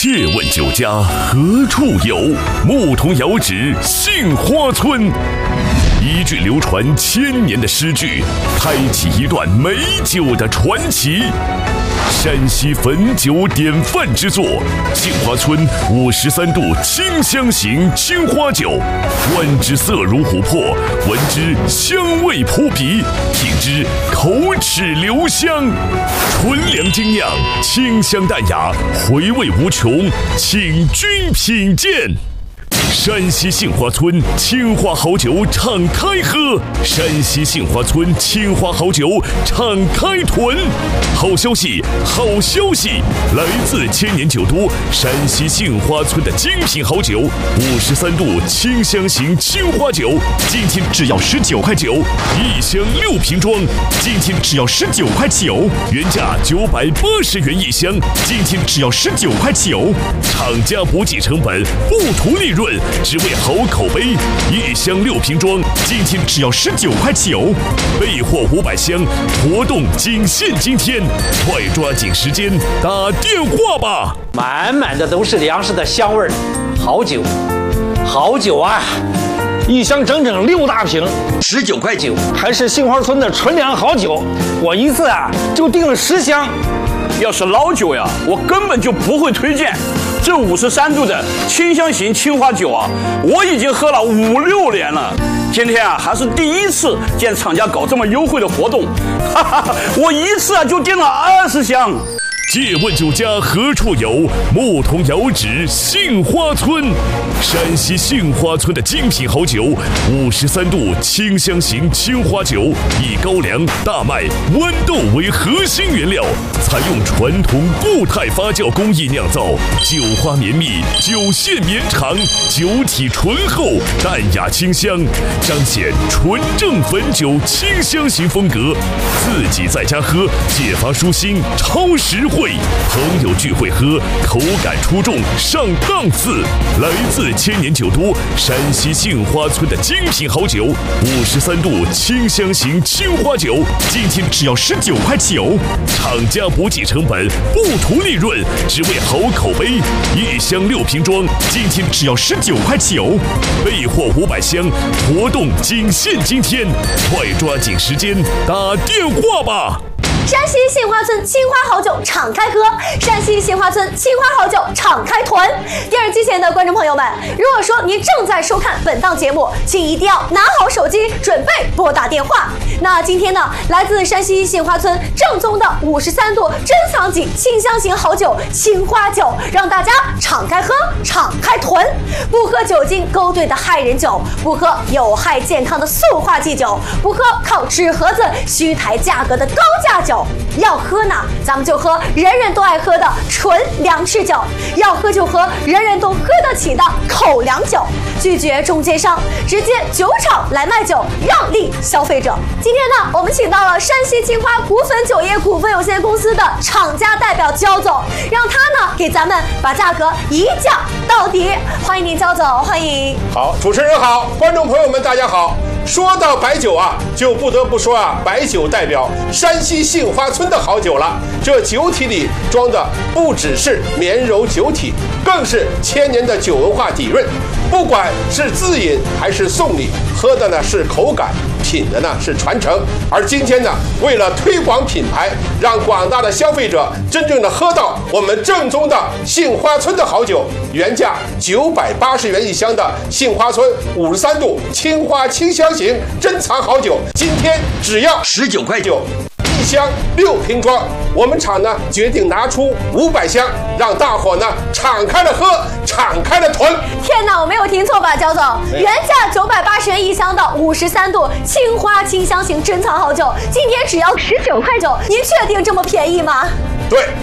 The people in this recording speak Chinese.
借问酒家何处有？牧童遥指杏花村。一句流传千年的诗句，开启一段美酒的传奇。山西汾酒典范之作，杏花村53度清香型青花酒，观之色如琥珀，闻之香味扑鼻，品之口齿留香。纯粮精酿，清香淡雅，回味无穷，请君品鉴。山西杏花村青花好酒敞开喝，山西杏花村青花好酒敞开囤。好消息，好消息！来自千年酒都山西杏花村的精品好酒，53度清香型青花酒，今天只要19块9，一箱6瓶装，今天只要19块9，原价980元一箱，今天只要19块9，厂家不计成本，不图利润。只为好口碑，一箱6瓶装，今天只要19块9，备货500箱，活动仅限今天，快抓紧时间打电话吧！ 满满的都是粮食的香味儿，好酒，好酒啊！一箱整整6大瓶，19块9，还是杏花村的纯粮好酒，我一次就订了10箱。 要是老酒呀，我根本就不会推荐。这53度的清香型青花酒啊，我已经喝了5、6年了。今天还是第一次见厂家搞这么优惠的活动，哈哈，我一次就订了20箱。 借问酒家何处有？牧童遥指杏花村。山西杏花村的精品好酒，53度清香型青花酒，以高粱、大麦、豌豆为核心原料，采用传统固态发酵工艺酿造，酒花绵密，酒线绵长，酒体醇厚，淡雅清香，彰显纯正汾酒清香型风格。自己在家喝，解乏舒心，超实惠。朋友聚会喝，口感出众，上档次。来自千年酒都山西杏花村的精品好酒，53度清香型青花酒，今天只要19块9，厂家不计成本，不图利润，只为好口碑。一箱6瓶装，今天只要19块9，备货500箱，活动仅限今天，快抓紧时间打电话吧！ 山西杏花村青花好酒敞开喝，山西杏花村青花好酒敞开囤。电视机前的观众朋友们，如果说您正在收看本档节目，请一定要拿好手机，准备拨打电话。那今天呢，来自山西杏花村正宗的53度珍藏级清香型好酒青花酒，让大家敞开喝，敞开囤。不喝酒精勾兑的害人酒，不喝有害健康的塑化剂酒，不喝靠纸盒子虚抬价格的高价酒。要喝呢，咱们就喝人人都爱喝的纯粮食酒；要喝就喝人人都喝得起的口粮酒。拒绝中间商，直接酒厂来卖酒，让利消费者。今天呢，我们请到了山西青花谷汾酒业股份有限公司的厂家代表焦总，让他呢给咱们把价格一降到底。欢迎您，焦总，欢迎。 好，主持人好，观众朋友们大家好。说到白酒就不得不说白酒代表山西杏花村的好酒了。这酒体里装的不只是绵柔酒体，更是千年的酒文化底蕴。不管是自饮还是送礼，喝的呢是口感，品的呢是传承。而今天呢，为了推广品牌，让广大的消费者真正的喝到我们正宗的杏花村的好酒，原价980元一箱的杏花村53度青花清香型珍藏好酒，今天只要19块9。一箱6瓶装，我们厂呢决定拿出500箱，让大伙呢敞开了喝，敞开了囤。 天哪，我没有听错吧，焦总？原价980元一箱的53度青花清香型珍藏好酒，今天只要19块9，您确定这么便宜吗？ 对，